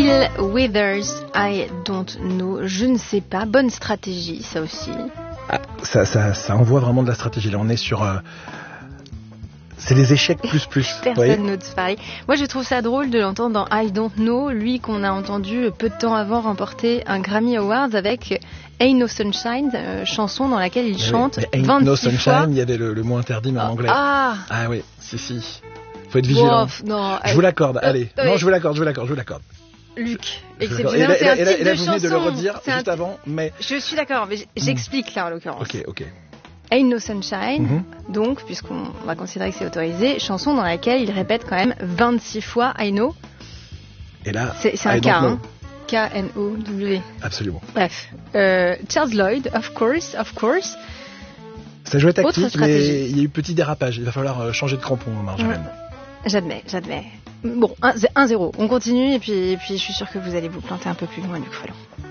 Bill Withers, I don't know, je ne sais pas. Bonne stratégie, ça aussi. Ah, ça envoie vraiment de la stratégie. Là, on est sur... c'est les échecs plus. Personne n'ose parler. Moi, je trouve ça drôle de l'entendre dans I Don't Know, lui qu'on a entendu peu de temps avant remporter un Grammy Awards avec Ain't No Sunshine, chanson dans laquelle il chante 26 Ain't No Sunshine, fois. Il y avait le mot interdit, mais en anglais. Ah oui, si. Faut être vigilant. Non, je vous l'accorde, allez. Non, je vous l'accorde. Luc, exceptionnel, c'est un type et là, de vous chanson. venez de le redire juste avant, mais... Je suis d'accord, mais j'explique là en l'occurrence. Ok. Ain't No Sunshine, donc, puisqu'on va considérer que c'est autorisé, chanson dans laquelle il répète quand même 26 fois I know. Et là, c'est un K, hein. K-N-O-W. Absolument. Bref. Charles Lloyd, of course. Ça jouait tactique, mais il y a eu petit dérapage. Il va falloir changer de crampon, Marjolaine. J'admets. Bon, 1-0. On continue et puis je suis sûre que vous allez vous planter un peu plus loin du coup.